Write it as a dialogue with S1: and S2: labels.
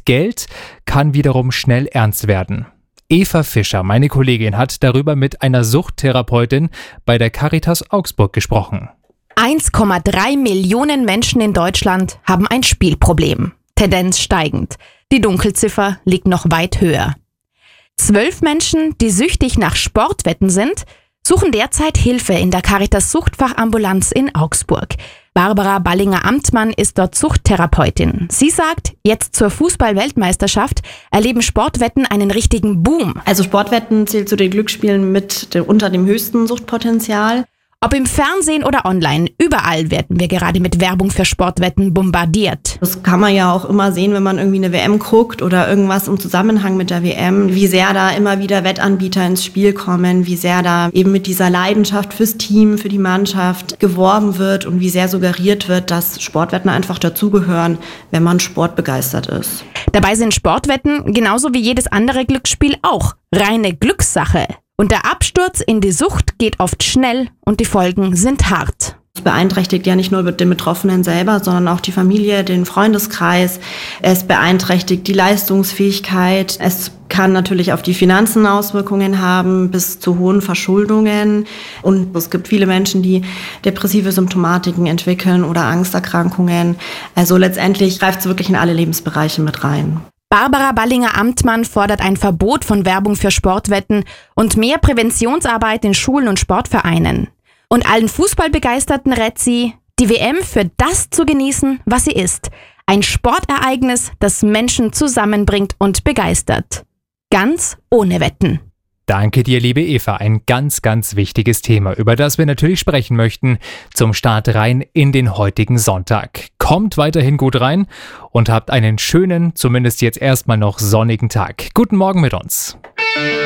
S1: Geld kann wiederum schnell ernst werden. Eva Fischer, meine Kollegin, hat darüber mit einer Suchttherapeutin bei der Caritas Augsburg gesprochen.
S2: 1,3 Millionen Menschen in Deutschland haben ein Spielproblem. Tendenz steigend. Die Dunkelziffer liegt noch weit höher. 12 Menschen, die süchtig nach Sportwetten sind, suchen derzeit Hilfe in der Caritas Suchtfachambulanz in Augsburg. Barbara Ballinger-Amtmann ist dort Suchttherapeutin. Sie sagt, jetzt zur Fußball-Weltmeisterschaft erleben Sportwetten einen richtigen Boom.
S3: Also Sportwetten zählt zu den Glücksspielen unter dem höchsten Suchtpotenzial.
S2: Ob im Fernsehen oder online, überall werden wir gerade mit Werbung für Sportwetten bombardiert.
S3: Das kann man ja auch immer sehen, wenn man irgendwie eine WM guckt oder irgendwas im Zusammenhang mit der WM, wie sehr da immer wieder Wettanbieter ins Spiel kommen, wie sehr da eben mit dieser Leidenschaft fürs Team, für die Mannschaft geworben wird und wie sehr suggeriert wird, dass Sportwetten einfach dazugehören, wenn man sportbegeistert ist.
S2: Dabei sind Sportwetten genauso wie jedes andere Glücksspiel auch reine Glückssache. Und der Absturz in die Sucht geht oft schnell und die Folgen sind hart.
S3: Es beeinträchtigt ja nicht nur den Betroffenen selber, sondern auch die Familie, den Freundeskreis. Es beeinträchtigt die Leistungsfähigkeit. Es kann natürlich auf die Finanzen Auswirkungen haben, bis zu hohen Verschuldungen. Und es gibt viele Menschen, die depressive Symptomatiken entwickeln oder Angsterkrankungen. Also letztendlich greift es wirklich in alle Lebensbereiche mit rein.
S2: Barbara Ballinger-Amtmann fordert ein Verbot von Werbung für Sportwetten und mehr Präventionsarbeit in Schulen und Sportvereinen. Und allen Fußballbegeisterten rät sie, die WM für das zu genießen, was sie ist. Ein Sportereignis, das Menschen zusammenbringt und begeistert. Ganz ohne Wetten.
S1: Danke dir, liebe Eva. Ein ganz, ganz wichtiges Thema, über das wir natürlich sprechen möchten, zum Start rein in den heutigen Sonntag. Kommt weiterhin gut rein und habt einen schönen, zumindest jetzt erstmal noch sonnigen Tag. Guten Morgen mit uns.